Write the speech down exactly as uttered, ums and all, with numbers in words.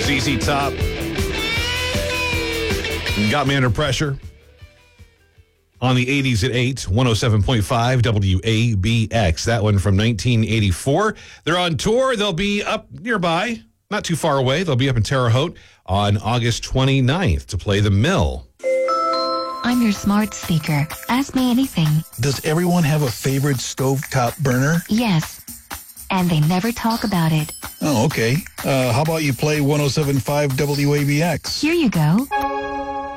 Z Z Top. Got Me Under Pressure. On the eighties at eight, one oh seven point five W A B X. That one from nineteen eighty-four. They're on tour. They'll be up nearby, not too far away. They'll be up in Terre Haute on August twenty-ninth to play The Mill. I'm your smart speaker. Ask me anything. Does everyone have a favorite stovetop burner? Yes. And they never talk about it. Oh, okay. Uh, how about you play one oh seven point five W A B X? Here you go.